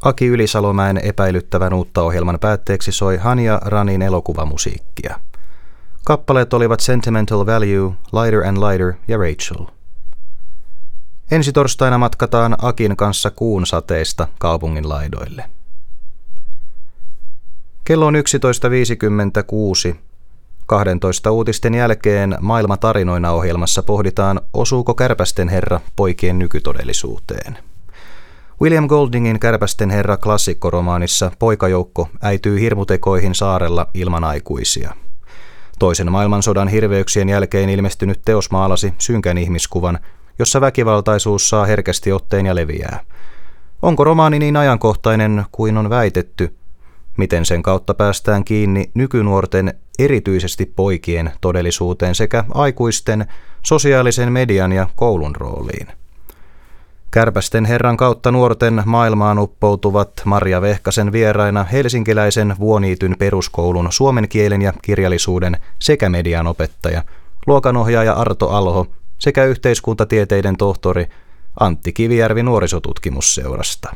Aki Ylisalomäen epäilyttävän uutta ohjelman päätteeksi soi Hania Ranin elokuvamusiikkia. Kappaleet olivat Sentimental Value, Lighter and Lighter ja Rachel. Ensi torstaina matkataan Akin kanssa kuun sateista kaupungin laidoille. Kello on 11.56. 12 uutisten jälkeen Maailma tarinoina -ohjelmassa pohditaan, osuuko Kärpästen herra poikien nykytodellisuuteen. William Goldingin Kärpästen herra -klassikkoromaanissa poikajoukko äityy hirmutekoihin saarella ilman aikuisia. Toisen maailmansodan hirveyksien jälkeen ilmestynyt teos maalasi synkän ihmiskuvan, jossa väkivaltaisuus saa herkästi otteen ja leviää. Onko romaani niin ajankohtainen kuin on väitetty? Miten sen kautta päästään kiinni nykynuorten, erityisesti poikien todellisuuteen sekä aikuisten, sosiaalisen median ja koulun rooliin? Kärpästen herran kautta nuorten maailmaan uppoutuvat Marja Vehkasen vieraina helsinkiläisen Vuoniityn peruskoulun suomen kielen ja kirjallisuuden sekä median opettaja, luokanohjaaja Arto Alho sekä yhteiskuntatieteiden tohtori Antti Kivijärvi nuorisotutkimusseurasta.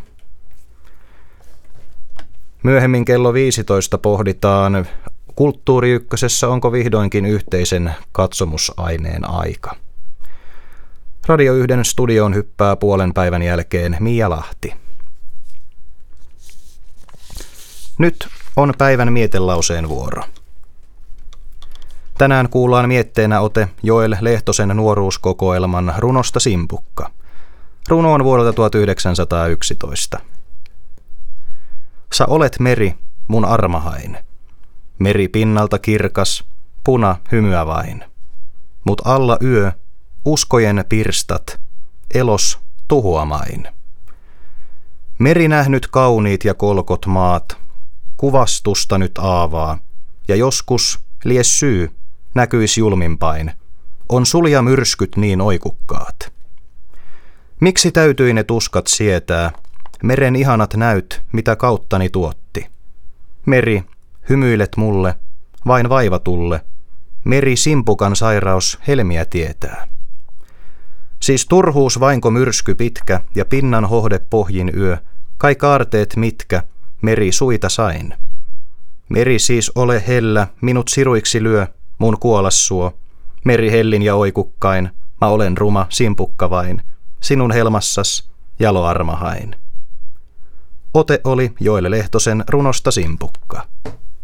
Myöhemmin kello 15 pohditaan Kulttuuri Ykkösessä, onko vihdoinkin yhteisen katsomusaineen aika. Radio 1 studioon hyppää puolen päivän jälkeen Mia Lahti. Nyt on päivän mietelauseen vuoro. Tänään kuullaan mietteenä ote Joel Lehtosen nuoruuskokoelman runosta Simpukka. Runo on vuodelta 1911. Sä olet meri, mun armahain. Meri pinnalta kirkas, puna hymyä vain. Mut alla yö, uskojen pirstat, elos tuhoamain. Meri nähnyt kauniit ja kolkot maat, kuvastusta nyt aavaa, ja joskus, lies syy, näkyis julminpain, on sulja myrskyt niin oikukkaat. Miksi täytyi ne tuskat sietää, meren ihanat näyt, mitä kauttani tuotti? Meri, hymyilet mulle, vain vaivatulle, meri simpukan sairaus helmiä tietää. Siis turhuus vainko myrsky pitkä ja pinnan hohde pohjin yö, kai kaarteet mitkä, meri suita sain. Meri siis ole hellä, minut siruiksi lyö, mun kuolas suo, meri hellin ja oikukkain, mä olen ruma, simpukka vain, sinun helmassas, jalo armahain. Ote oli Joel Lehtosen runosta Simpukka.